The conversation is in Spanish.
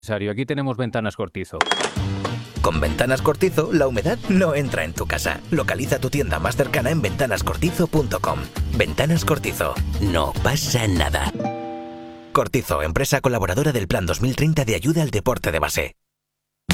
Aquí tenemos Ventanas Cortizo. Con Ventanas Cortizo, la humedad no entra en tu casa. Localiza tu tienda más cercana en ventanascortizo.com. Ventanas Cortizo. No pasa nada. Cortizo, empresa colaboradora del Plan 2030 de ayuda al deporte de base.